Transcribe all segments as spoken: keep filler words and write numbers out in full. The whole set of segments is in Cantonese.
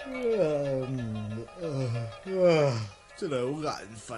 真係好眼瞓。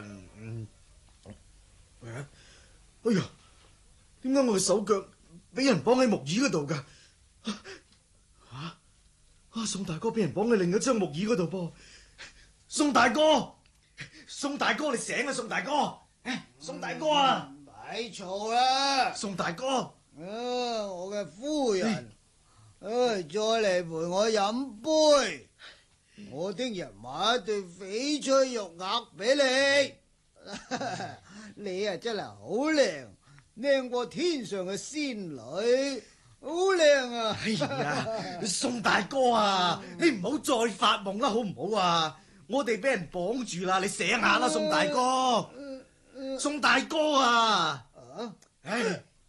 哎呀，點解我嘅手腳俾人綁喺木椅嗰度噶？吓啊！宋大哥俾人綁喺另一張木椅嗰度噃。宋大哥，宋大哥，你醒啊！宋大哥，宋大哥啊！ 咪嘈啦！ 宋大哥， 啊，我嘅夫人，唉，再嚟陪我飲杯。我聽日買一對翡翠玉鈪俾你，你啊真係好靚，靚過天上嘅仙女，好靚啊！ 哎呀，宋大哥啊，你唔好再發夢啦，好唔好啊？我哋俾人綁住啦，你醒下啦，宋大哥，宋大哥啊！唉，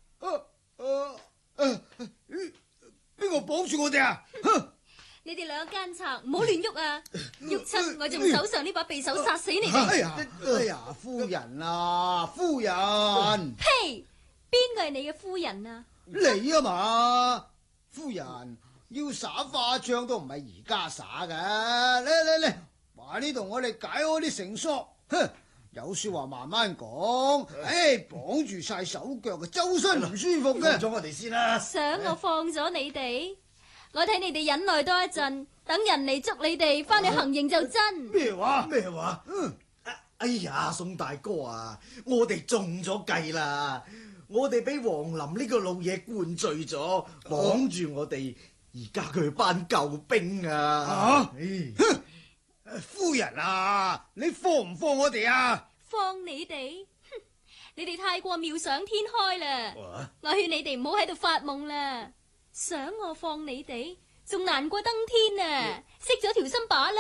邊個綁住我哋啊？ 你哋兩個奸賊，唔好亂喐啊！喐親我就用手上呢把匕首殺死你哋！ 哎呀，哎呀，夫人啊，夫人！ 呸！邊個係你嘅夫人啊？ 你啊嘛，夫人要耍花槍都唔係而家耍㗎。嚟嚟嚟，話呢度我哋解開啲繩索。哼，有說話慢慢講。唉，綁住晒手腳嘅，周身唔舒服嘅。 放咗我哋先啦。 想我放咗你哋？我睇你哋忍耐多一陣，等人嚟捉你哋，翻去行刑就真。 咩話？咩話？嗯，哎呀，宋大哥啊，我哋中咗計啦！我哋俾王林呢個老嘢灌醉咗，綁住我哋，而家佢班救兵啊！ 啊，哼，夫人啊，你放唔放我哋啊？ 放你哋？哼，你哋太過妙想天開啦！我勸你哋唔好喺度發夢啦。想我放你哋，仲難過登天啊！熄咗條心把啦！